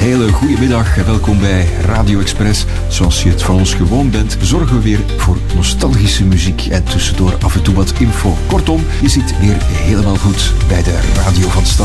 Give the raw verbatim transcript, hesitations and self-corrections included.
hele goede middag en welkom bij Radio Express. Zoals je het van ons gewoon bent, zorgen we weer voor nostalgische muziek en tussendoor af en toe wat info. Kortom, je zit weer helemaal goed bij de radio van Stad.